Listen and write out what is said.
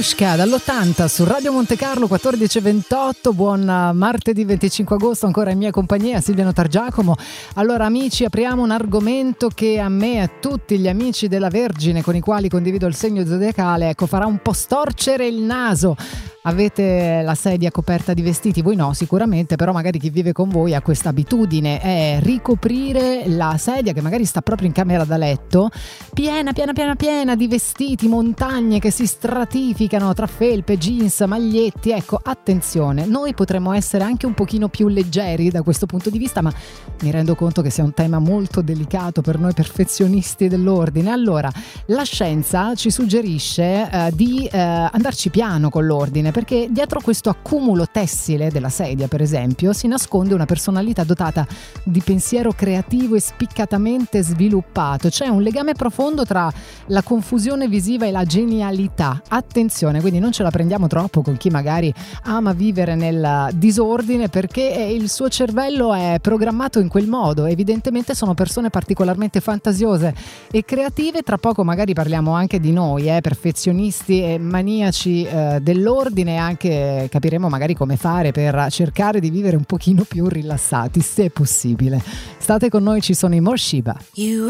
Dall'80 su Radio Monte Carlo 14:28. Buon martedì 25 agosto, ancora in mia compagnia Silvia Notargiacomo. Allora amici, apriamo un argomento che a me e a tutti gli amici della Vergine con i quali condivido il segno zodiacale, ecco, farà un po' storcere il naso. Avete la sedia coperta di vestiti? Voi no, sicuramente, però magari chi vive con voi ha questa abitudine, è ricoprire la sedia che magari sta proprio in camera da letto, piena di vestiti, montagne che si stratificano tra felpe, jeans, maglietti. Ecco, attenzione, noi potremmo essere anche un pochino più leggeri da questo punto di vista, ma mi rendo conto che sia un tema molto delicato per noi perfezionisti dell'ordine. Allora, la scienza ci suggerisce di andarci piano con l'ordine, perché dietro questo accumulo tessile della sedia, per esempio, si nasconde una personalità dotata di pensiero creativo e spiccatamente sviluppato. C'è un legame profondo tra la confusione visiva e la genialità. Attenzione, quindi non ce la prendiamo troppo con chi magari ama vivere nel disordine, perché il suo cervello è programmato in quel modo. Evidentemente sono persone particolarmente fantasiose e creative. Tra poco magari parliamo anche di noi, perfezionisti e maniaci dell'ordine, e anche capiremo magari come fare per cercare di vivere un pochino più rilassati, se possibile. State con noi, ci sono i Morshiba.